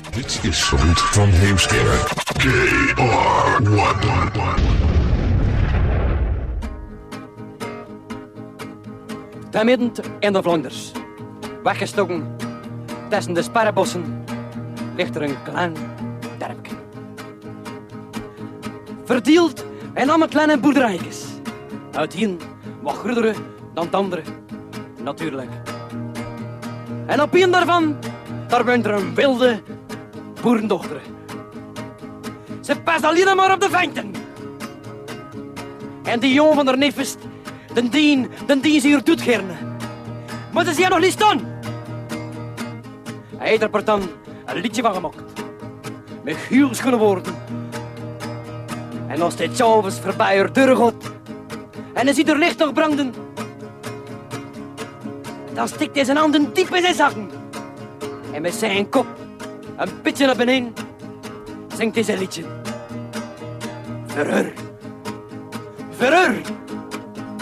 Dit is Ruud van Heemskerk. KR1. Daar midden in de Vlaanders, weggestoken tussen de sparrenbossen, ligt er een klein dorpje. Verdeeld in allemaal kleine boerderijtjes. Uiteen wat grotere dan het andere, natuurlijk. En op een daarvan, daar woont er een wilde boerendochter. Ze past alleen maar op de venten. En die jongen van haar neefest, den dien ze hier doet gerne. Maar ze zijn nog niet staan. Hij heeft er dan een liedje van gemaakt. Met heel schone woorden. En als dit s'avonds voorbij haar deur gaat en hij ziet er licht nog branden, dan stikt hij zijn handen diep in zijn zakken. En met zijn kop een beetje naar beneden zingt hij zijn liedje. Voor haar.